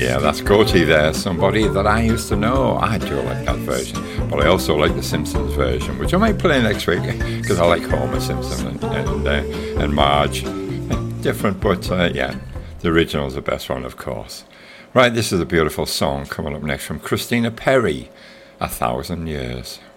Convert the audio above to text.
Yeah, that's Gorty there, somebody that I used to know. I do like that version, but I also like the Simpsons version, which I might play next week because I like Homer Simpson and Marge. Different, but yeah, the original is the best one, of course. Right, this is a beautiful song coming up next from Christina Perri, 1,000 Years.